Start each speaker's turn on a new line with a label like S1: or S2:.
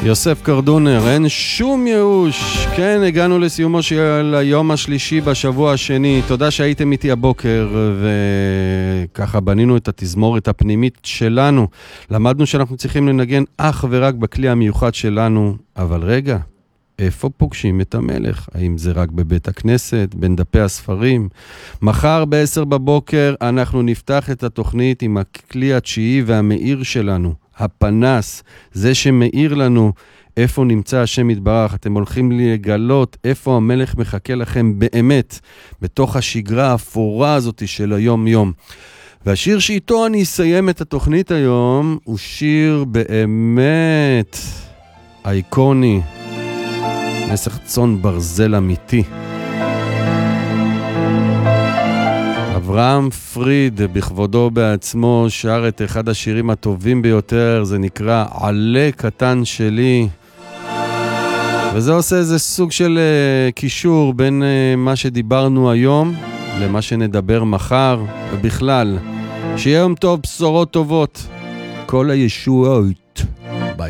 S1: יוסף קרדונר, אין שום ייאוש. כן, הגענו לסיומו של היום השלישי בשבוע השני. תודה שהייתם איתי הבוקר, וככה בנינו את התזמורת הפנימית שלנו. למדנו שאנחנו צריכים לנגן אך ורק בכלי המיוחד שלנו. אבל רגע, איפה פוגשים את המלך? האם זה רק בבית הכנסת, בין דפי הספרים? מחר ב-10 בבוקר אנחנו נפתח את התוכנית עם הכלי התשיעי והמאיר שלנו. הפנס, זה שמאיר לנו איפה נמצא השם יתברך. אתם הולכים לגלות איפה המלך מחכה לכם באמת, בתוך השגרה האפורה הזאת של היום יום. והשיר שאיתו אני אסיים את התוכנית היום, הוא שיר באמת אייקוני, נסח צאן ברזל אמיתי. אברהם פריד בכבודו בעצמו שר את אחד השירים הטובים ביותר, זה נקרא עלה קטן שלי, וזה עושה איזה סוג של קישור בין מה שדיברנו היום למה שנדבר מחר. ובכלל, שיהיה יום טוב, בשורות טובות, כל הישועות.